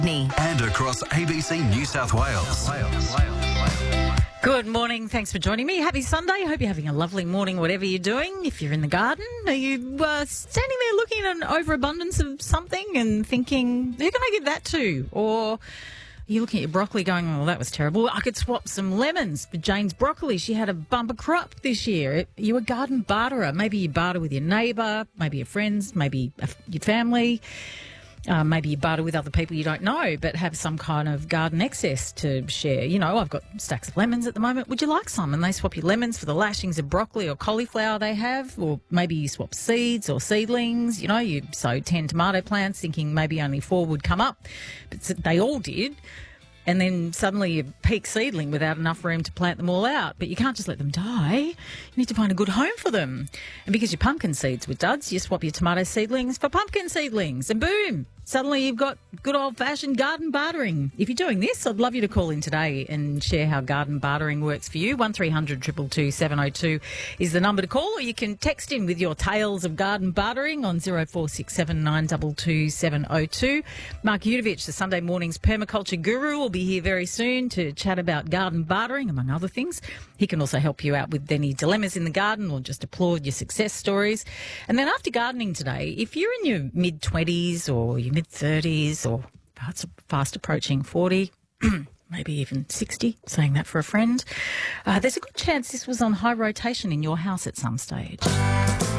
And across ABC New South Wales. Good morning. Thanks for joining me. Happy Sunday. Hope you're having a lovely morning, whatever you're doing. If you're in the garden, are you standing there looking at an overabundance of something and thinking, who can I give that to? Or are you looking at your broccoli going, oh, that was terrible. I could swap some lemons for Jane's broccoli. She had a bumper crop this year. You a garden barterer. Maybe you barter with your neighbour, maybe your friends, maybe your family. Maybe you barter with other people you don't know, but have some kind of garden excess to share. You know, I've got stacks of lemons at the moment. Would you like some? And they swap your lemons for the lashings of broccoli or cauliflower they have. Or maybe you swap seeds or seedlings. You know, you sow 10 tomato plants thinking maybe only 4 would come up. But they all did. And then suddenly you peak seedling without enough room to plant them all out. But you can't just let them die. You need to find a good home for them. And because your pumpkin seeds were duds, you swap your tomato seedlings for pumpkin seedlings. And boom, suddenly you've got good old-fashioned garden bartering. If you're doing this, I'd love you to call in today and share how garden bartering works for you. 1300 222 702 is the number to call, or you can text in with your tales of garden bartering on 0467 922 702. Mark Udovich, the Sunday morning's permaculture guru, will be here very soon to chat about garden bartering, among other things. He can also help you out with any dilemmas in the garden or just applaud your success stories. And then after gardening today, if you're in your mid-20s or your mid-30s or perhaps fast approaching 40, maybe even 60, saying that for a friend, there's a good chance this was on high rotation in your house at some stage.